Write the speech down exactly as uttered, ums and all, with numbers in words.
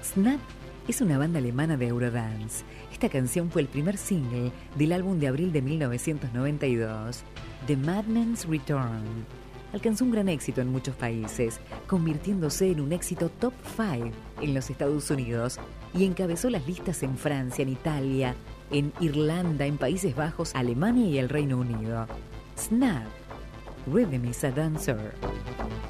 Snap es una banda alemana de Eurodance. Esta canción fue el primer single del álbum de abril de mil novecientos noventa y dos, The Madman's Return. Alcanzó un gran éxito en muchos países, convirtiéndose en un éxito top cinco en los Estados Unidos y encabezó las listas en Francia, en Italia, en Irlanda, en Países Bajos, Alemania y el Reino Unido. Snap, Rhythm is a Dancer.